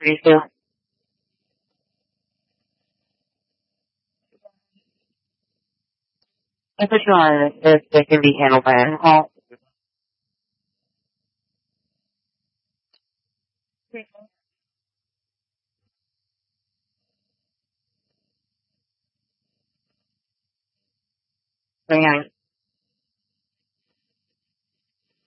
Please do. If it's not, if it can be handled by alcohol. Hang on.